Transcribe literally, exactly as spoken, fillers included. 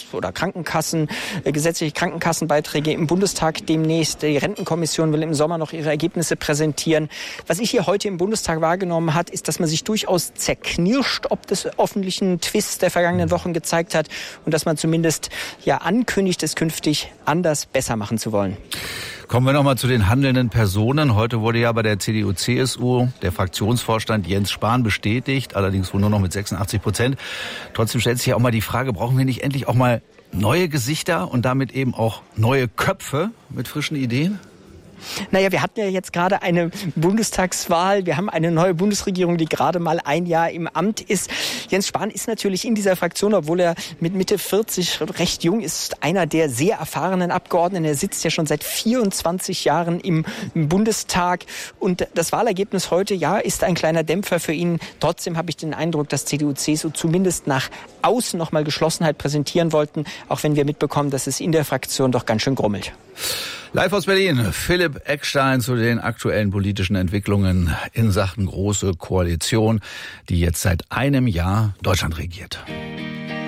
oder Krankenkassen, äh, gesetzliche Krankenkassenbeiträge im Bundestag demnächst. Die Rentenkommission will im Sommer noch ihre Ergebnisse präsentieren. Was ich hier heute im Bundestag wahrgenommen habe, ist, dass man sich durchaus zerknirscht, ob des öffentlichen Twists der vergangenen Wochen gezeigt hat und dass man zumindest ja ankündigt, es künftig anders, besser machen zu wollen. Kommen wir nochmal zu den handelnden Personen. Heute wurde ja bei der C D U C S U der Fraktionsvorstand Jens Spahn bestätigt, allerdings wohl nur noch mit sechsundachtzig Prozent. Trotzdem stellt sich ja auch mal die Frage, brauchen wir nicht endlich auch mal neue Gesichter und damit eben auch neue Köpfe mit frischen Ideen? Naja, wir hatten ja jetzt gerade eine Bundestagswahl. Wir haben eine neue Bundesregierung, die gerade mal ein Jahr im Amt ist. Jens Spahn ist natürlich in dieser Fraktion, obwohl er mit Mitte vierzig recht jung ist, einer der sehr erfahrenen Abgeordneten. Er sitzt ja schon seit vierundzwanzig Jahren im, im Bundestag. Und das Wahlergebnis heute, ja, ist ein kleiner Dämpfer für ihn. Trotzdem habe ich den Eindruck, dass C D U, C S U zumindest nach außen nochmal Geschlossenheit präsentieren wollten, auch wenn wir mitbekommen, dass es in der Fraktion doch ganz schön grummelt. Live aus Berlin, Philipp Eckstein zu den aktuellen politischen Entwicklungen in Sachen Große Koalition, die jetzt seit einem Jahr Deutschland regiert.